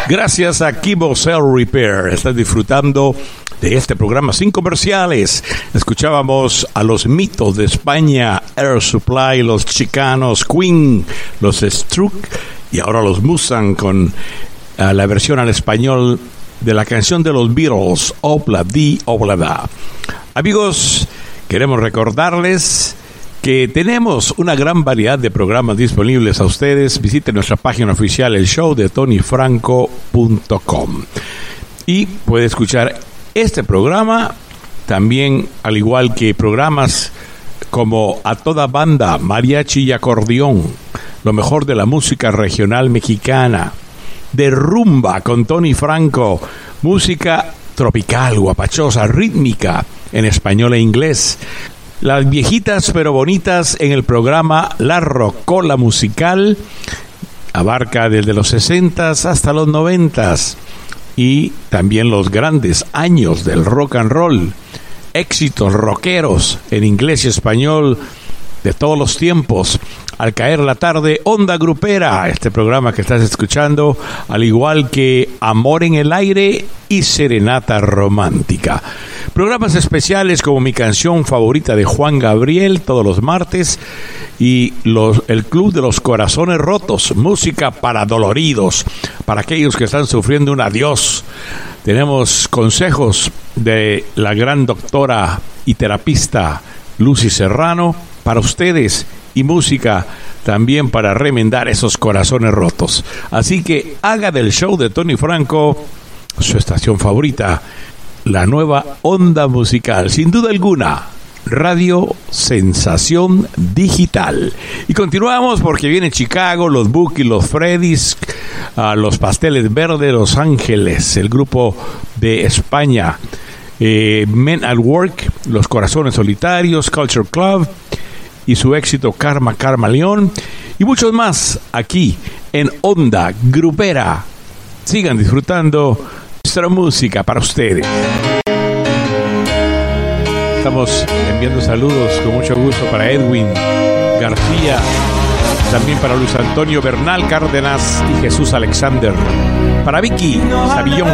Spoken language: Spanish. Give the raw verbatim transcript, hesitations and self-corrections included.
Gracias a Kibo Cell Repair. Estás disfrutando de este programa sin comerciales. Escuchábamos a los mitos de España, Air Supply, los Chicanos, Queen, los Struck y ahora los Musan con uh, la versión al español de la canción de los Beatles, Obla Di Obla Da. Amigos, queremos recordarles que tenemos una gran variedad de programas disponibles a ustedes. Visiten nuestra página oficial, el show de tony franco punto com, y puede escuchar este programa también, al igual que programas como A Toda Banda, Mariachi y Acordeón, lo mejor de la música regional mexicana, de rumba con Tony Franco, música tropical, guapachosa, rítmica en español e inglés. Las viejitas pero bonitas en el programa La Rocola Musical, abarca desde los sesentas hasta los noventas, y también los grandes años del rock and roll, éxitos rockeros en inglés y español de todos los tiempos. Al caer la tarde, Onda Grupera, este programa que estás escuchando, al igual que Amor en el Aire y Serenata Romántica. Programas especiales como mi canción favorita de Juan Gabriel todos los martes, y los, el Club de los Corazones Rotos, música para doloridos, para aquellos que están sufriendo un adiós. Tenemos consejos de la gran doctora y terapista Lucy Serrano para ustedes, y música también para remendar esos corazones rotos. Así que haga del show de Tony Franco su estación favorita, la nueva onda musical, sin duda alguna, Radio Sensación Digital. Y continuamos porque viene Chicago, los Bookies, los Freddys, uh, los Pasteles Verdes, Los Ángeles, el grupo de España, eh, Men at Work, Los Corazones Solitarios, Culture Club y su éxito Karma Karma León, y muchos más aquí en Onda Grupera. Sigan disfrutando nuestra música para ustedes. Estamos enviando saludos con mucho gusto para Edwin García, también para Luis Antonio Bernal Cárdenas y Jesús Alexander, para Vicky Savillón.